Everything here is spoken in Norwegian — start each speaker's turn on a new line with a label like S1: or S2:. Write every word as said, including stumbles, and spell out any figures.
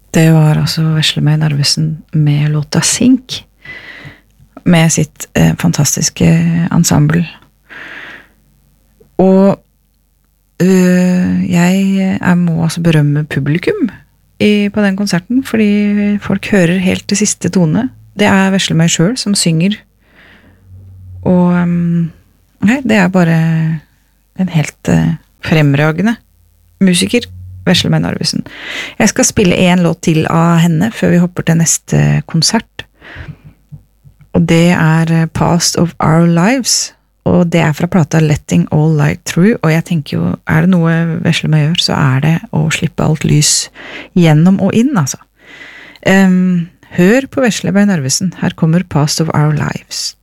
S1: Det var altså Veslemøy Narvesen med låta Sink, med sitt eh, fantastiske ensemble. Og øh, jeg, jeg må altså berømme publikum i, på den konserten, fordi folk hører helt til siste tone. Det er Veslemøy selv som synger, og um, nei, det er bare en helt uh, fremragende musiker, Veslemøy Narvesen. Jeg skal spille en låt til av henne før vi hopper til neste konsert. Og det er Past of Our Lives, og det er fra plata Letting All Light Through, og jeg tenker jo, er det noe Veslemøy gjør, så er det å slippe alt lys gjennom og inn, altså. Um, hør på Veslemøy Narvesen, her kommer Past of Our Lives.